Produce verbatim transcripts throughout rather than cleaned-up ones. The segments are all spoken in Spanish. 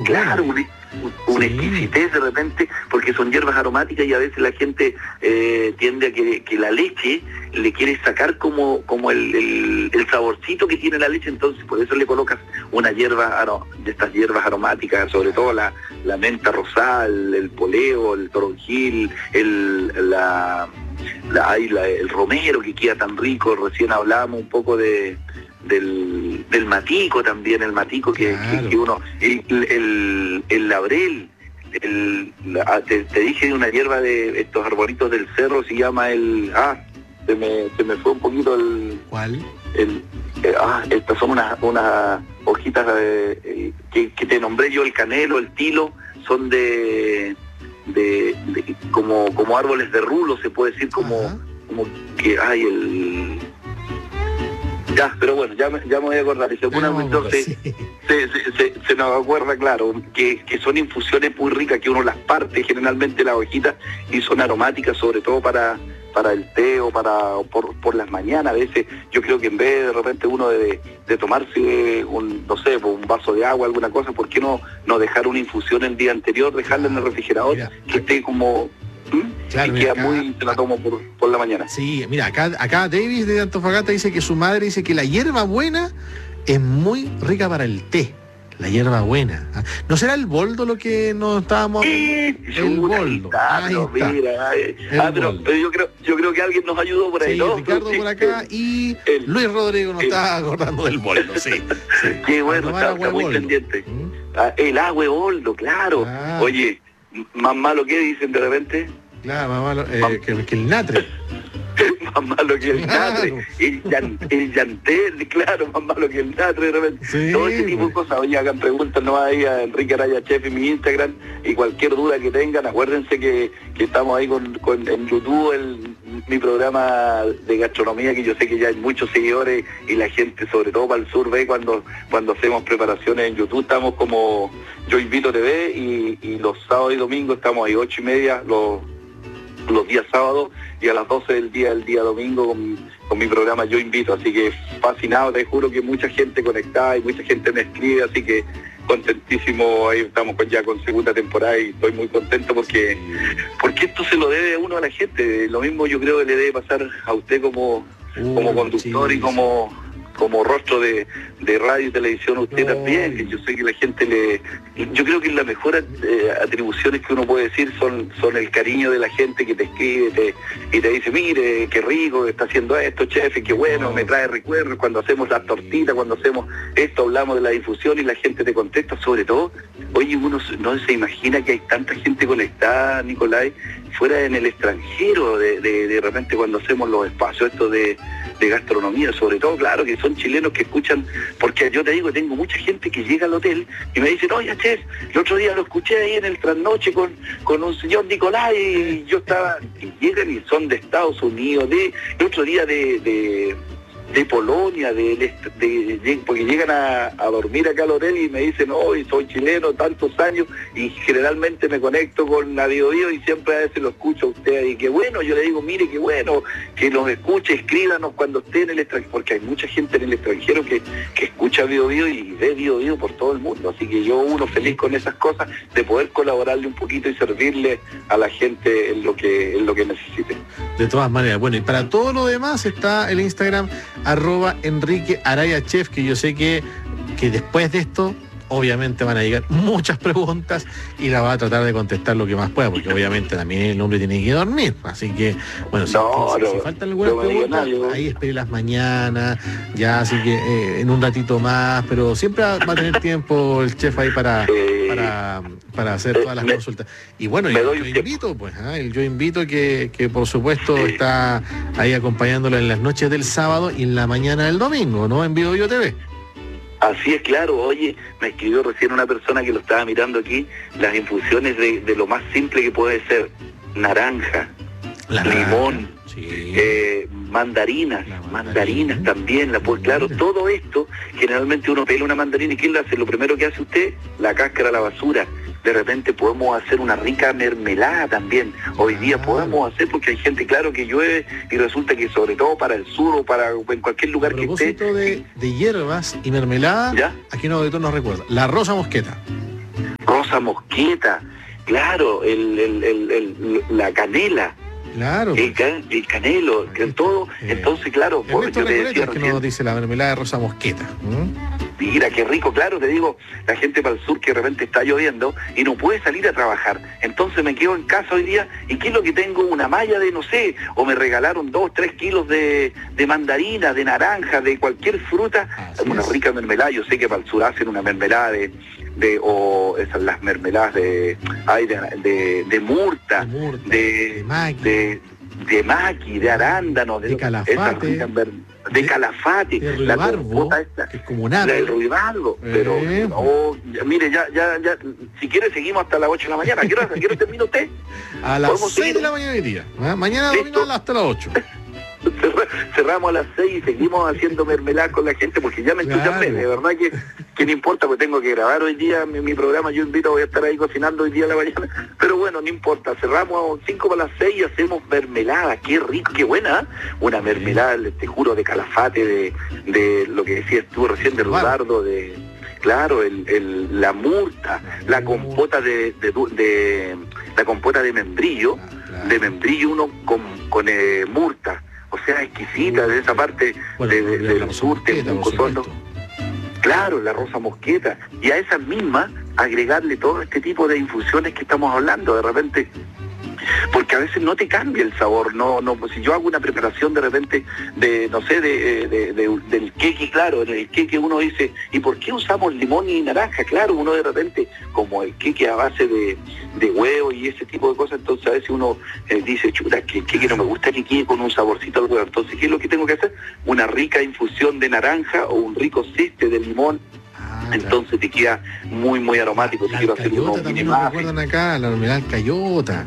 claro, bueno. una, una Sí. exquisitez de repente, porque son hierbas aromáticas y a veces la gente eh, tiende a que, que la leche le quiere sacar como, como el, el, el saborcito que tiene la leche, entonces por eso le colocas una hierba aro, de estas hierbas aromáticas, sobre todo la, la menta rosada, el, el poleo, el toronjil, el, la, la, ay, la, el romero que queda tan rico. Recién hablábamos un poco de del, del matico también, el matico que, Claro. que, que uno, el, el, el laurel, el, la, te, te dije de una hierba de estos arbolitos del cerro, se llama el, ah, se me, se me fue un poquito el, ¿Cuál? el eh, ah, estas son unas unas hojitas eh, eh, que, que te nombré yo, el canelo, el tilo, son de, de, de como, como árboles de rulo, se puede decir, como, Ajá. como que hay el... Ya, pero bueno, ya me, ya me voy a acordar. Y según No, entonces sí. se, se, se, se nos acuerda, claro, que, que son infusiones muy ricas, que uno las parte generalmente las hojitas y son aromáticas, sobre todo para para el té o para por, por las mañanas. A veces yo creo que en vez de repente uno de, de tomarse un, no sé, un vaso de agua, alguna cosa, ¿por qué no, no dejar una infusión el día anterior, dejarla en el refrigerador, Mira, que esté como... ¿Mm? Claro, y mira, queda acá- muy, se la tomo por, por la mañana. Sí, mira, acá, acá Davis de Antofagasta dice que su madre dice que la hierba buena es muy rica para el té. La hierba buena. ¿Ah? ¿No será el boldo lo que nos estábamos... Eh, El chuta, boldo. ahí está, Ahí pero está. mira, eh, El ah, pero, boldo. pero yo creo yo creo que alguien nos ayudó por ahí, Sí, ¿no? Ricardo Sí, por acá eh, y el- Luis Rodrigo nos el- está acordando del boldo, sí. sí. Qué A bueno, tomar está, agua está de muy boldo. pendiente. ¿Mm? Ah, el agua de boldo, claro. Ah. Oye, m- más malo que dicen de repente, Claro, más malo eh, que, que el natre. más malo que el Claro. natre, el, llan, el llantel, claro, más malo que el natre de repente. Sí, Todo ese tipo de pues. cosas. Oye, hagan preguntas, no ahí a Enrique Araya Chef en mi Instagram, y cualquier duda que tengan, acuérdense que, que estamos ahí con, con en YouTube, el, mi programa de gastronomía, que yo sé que ya hay muchos seguidores y la gente, sobre todo para el sur, ve cuando, cuando hacemos preparaciones en YouTube, estamos como Yo Invito T V, y, y los sábados y domingos estamos ahí ocho y media, los los días sábados, y a las doce del día el día domingo con, con mi programa Yo Invito. Así que fascinado, te juro que mucha gente conectada y mucha gente me escribe, así que contentísimo. Ahí estamos con, ya con segunda temporada, y estoy muy contento porque porque esto se lo debe uno a la gente. Lo mismo yo creo que le debe pasar a usted como, como Uh, conductor sí, y como como rostro de, de radio y televisión, usted No. también, que yo sé que la gente le... Yo creo que las mejores eh, atribuciones que uno puede decir son son el cariño de la gente que te escribe te, y te dice, mire, qué rico que está haciendo esto, chef, y qué bueno, No. me trae recuerdos cuando hacemos las tortitas, cuando hacemos esto, hablamos de la difusión y la gente te contesta. Sobre todo, oye, uno no se imagina que hay tanta gente conectada, Nicolai, fuera en el extranjero, de, de, de repente cuando hacemos los espacios estos de, de gastronomía, sobre todo, claro, que son chilenos que escuchan, porque yo te digo, tengo mucha gente que llega al hotel y me dicen, oye, chef, el otro día lo escuché ahí en el trasnoche con, con un señor Nicolai, y yo estaba, y llegan y son de Estados Unidos, de el otro día de... de de Polonia, de, de, de- de- porque llegan a, a dormir acá al hotel y me dicen, hoy soy chileno, tantos años, y generalmente me conecto con Nadio Dio y siempre a veces lo escucho a usted, y qué bueno, yo le digo, mire, qué bueno, que nos escuche, escríbanos cuando esté en el extranjero, porque hay mucha gente en el extranjero que, que escucha Bio Bio y ve Bio Bio por todo el mundo, así que yo uno feliz con esas cosas, de poder colaborarle un poquito y servirle a la gente en lo que, en lo que necesite. De todas maneras, bueno, y para todo lo demás está el Instagram arroba Enrique Araya Chef, que yo sé que, que después de esto obviamente van a llegar muchas preguntas y la va a tratar de contestar lo que más pueda, porque obviamente también el hombre tiene que dormir, así que bueno, si, No, si, no, si faltan algunas no me diga preguntas, nada, yo- ahí espere las mañanas, ya, así que eh, en un ratito más, pero siempre va a tener tiempo el chef ahí para, Eh, para, para hacer todas las me- consultas. Y bueno, me yo, doy yo un tiempo. invito, pues, ¿ah? el yo invito que, que por supuesto Sí. está ahí acompañándolo en las noches del sábado y en la mañana del domingo, ¿no? En Bio Bio T V. Así es, claro. Oye, me escribió recién una persona que lo estaba mirando aquí, las infusiones de, de lo más simple que puede ser: naranja, La limón, Sí. eh, mandarinas, La mandarina. mandarinas también, la pues claro, Mira. todo esto, generalmente uno pela una mandarina y ¿qué le hace? Lo primero que hace usted, la cáscara a la basura. De repente podemos hacer una rica mermelada también. Hoy día Claro. podemos hacer, porque hay gente, claro, que llueve y resulta que sobre todo para el sur o para en cualquier A lugar que esté. propósito de, de hierbas y mermelada, ¿Ya? aquí un auditor nos recuerda, la rosa mosqueta. rosa mosqueta, claro, el, el, el, el, la canela. Claro. El, can, el canelo, que todo. Eh, Entonces, claro, pues, yo te decía que nos dice la mermelada de rosa mosqueta. ¿Mm? Mira, qué rico, claro, te digo, la gente para el sur que de repente está lloviendo y no puede salir a trabajar. Entonces me quedo en casa hoy día y ¿qué es lo que tengo? Una malla de, no sé, o me regalaron dos, tres kilos de, de mandarina, de naranja, de cualquier fruta. Así una es. Rica mermelada. Yo sé que para el sur hacen una mermelada de... de o esas las mermeladas de ay, de, de, de murta, de, murta, de, de, maqui. de, de maqui, de arándano, de, de calafate, esa, de, de calafate, de ruibarbo, que es como un árbol, el ruibarbo, eh. pero no, ya, mire, ya, ya, ya, si quiere seguimos hasta las ocho de la mañana. ¿A qué hora, ¿qué hora termina usted? A las seis de la mañana hoy día, ¿eh? Mañana domingo hasta las ocho. Cerramos a las seis y seguimos haciendo mermelada con la gente porque ya me entusiasmé, claro. De verdad que, que no importa, porque tengo que grabar hoy día mi, mi programa, yo invito, voy a estar ahí cocinando hoy día a la mañana, pero bueno, no importa, cerramos cinco para las seis y hacemos mermelada, qué rico, qué buena, ¿eh? Una mermelada, te juro, de calafate, de, de lo que decías tú recién, de rudardo, de... Claro, el, el, la murta, la compota de, de, de, de la compota de membrillo, de membrillo uno con, con eh, murta. O sea, exquisita de esa parte bueno, de, de, del sur, de Mucosondo. Claro, la rosa mosqueta. Y a esas mismas agregarle todo este tipo de infusiones que estamos hablando. De repente, porque a veces no te cambia el sabor, no, no, pues si yo hago una preparación de repente de, no sé, de, de, de del queque, claro, en el queque uno dice, ¿y por qué usamos limón y naranja? Claro, uno de repente, como el queque a base de, de huevo y ese tipo de cosas, entonces a veces uno eh, dice, chuta, que el queque no me gusta que quede con un saborcito al huevo, entonces ¿qué es lo que tengo que hacer? Una rica infusión de naranja o un rico ceste de limón. Ah, entonces claro. Te queda muy, muy aromático. La si quiero hacer unos también nos recuerdan acá, la mermelada alcayota.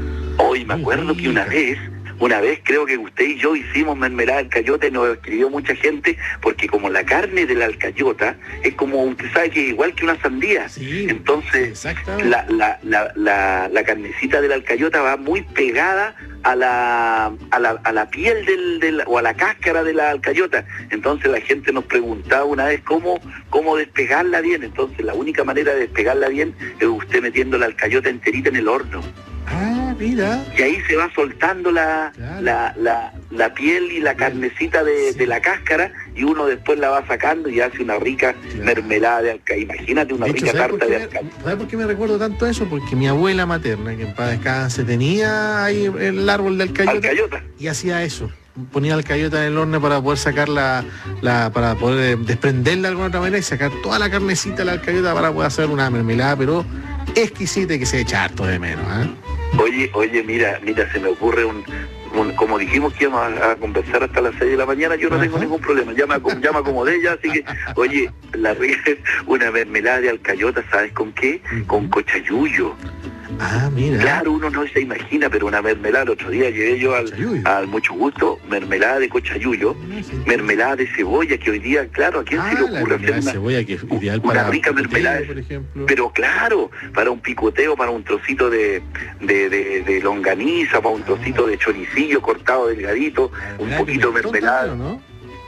Hoy me acuerdo que una vez, una vez creo que usted y yo hicimos mermelada de alcayota y nos escribió mucha gente, porque como la carne de la alcayota es como, usted sabe que igual que una sandía, sí, entonces la, la, la, la, la carnecita de la alcayota va muy pegada a la, a la, a la piel del, del, o a la cáscara de la alcayota. Entonces la gente nos preguntaba una vez cómo, cómo despegarla bien. Entonces la única manera de despegarla bien es usted metiendo la alcayota enterita en el horno. Ah, mira. Y ahí se va soltando la, claro. la, la, la piel y la carnecita de, sí. de la cáscara, y uno después la va sacando y hace una rica claro. mermelada de alcayota. Imagínate una de hecho, rica tarta de alcayota. ¿Sabes por qué me recuerdo tanto eso? Porque mi abuela materna, que en paz descanse, tenía ahí el árbol de alcayota, alcayota. Y hacía eso. Ponía alcayota en el horno para poder sacar la, la para poder desprenderla de alguna otra manera y sacar toda la carnecita de la alcayota para poder hacer una mermelada, pero exquisita y que se echa harto de menos, ¿eh? Oye, oye, mira, mira, se me ocurre un, un como dijimos que íbamos a, a conversar hasta las seis de la mañana, yo no Ajá. tengo ningún problema, ya me, ya me acomodé ya, así que, oye, la una mermelada de alcayota, ¿sabes con qué? Uh-huh. Con cochayuyo. Ah, mira. Claro, uno no se imagina, pero una mermelada, el otro día llevé yo al, al mucho gusto, mermelada de cochayuyo, sí, mermelada de cebolla, que hoy día, claro, ¿a quién ah, se le ocurre hacer una, cebolla, que es ideal una para rica mermelada? Por ejemplo. Pero claro, para un picoteo, para un trocito de, de, de, de longaniza, para un trocito de choricillo cortado delgadito, ah, un poquito de mermelada. También, ¿no?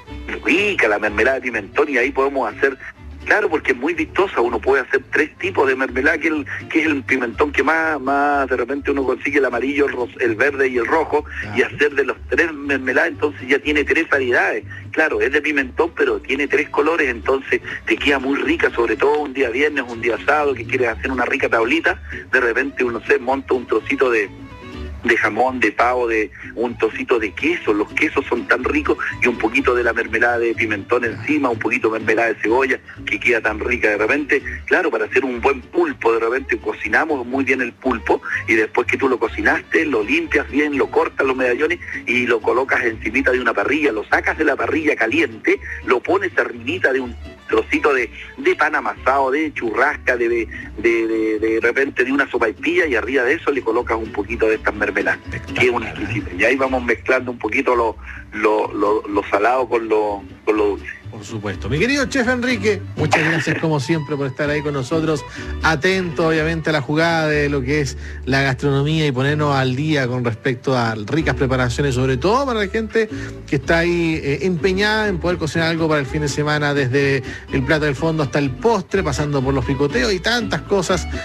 Rica la mermelada de pimentón, y ahí podemos hacer... Claro, porque es muy vistosa, uno puede hacer tres tipos de mermelada, que, el, que es el pimentón que más, más de repente uno consigue, el amarillo, el, ros, el verde y el rojo, claro. Y hacer de los tres mermeladas, entonces ya tiene tres variedades. Claro, es de pimentón, pero tiene tres colores, entonces te queda muy rica, sobre todo un día viernes, un día sábado, que quieres hacer una rica tablita, de repente uno se monta un trocito de... de jamón, de pavo, de un trocito de queso, los quesos son tan ricos, y un poquito de la mermelada de pimentón encima, un poquito de mermelada de cebolla, que queda tan rica de repente. Claro, para hacer un buen pulpo, de repente cocinamos muy bien el pulpo, y después que tú lo cocinaste, lo limpias bien, lo cortas los medallones, y lo colocas encimita de una parrilla, lo sacas de la parrilla caliente, lo pones arribita de un trocito de, de pan amasado, de churrasca, de de, de, de, de repente de una sopaipilla, y arriba de eso le colocas un poquito de estas mermeladas, que es una exquisita. Y ahí vamos mezclando un poquito lo, lo, lo, lo salado con lo, con lo dulce. Por supuesto. Mi querido chef Enrique, muchas gracias como siempre por estar ahí con nosotros, atento obviamente a la jugada de lo que es la gastronomía y ponernos al día con respecto a ricas preparaciones, sobre todo para la gente que está ahí eh, empeñada en poder cocinar algo para el fin de semana, desde el plato del fondo hasta el postre, pasando por los picoteos y tantas cosas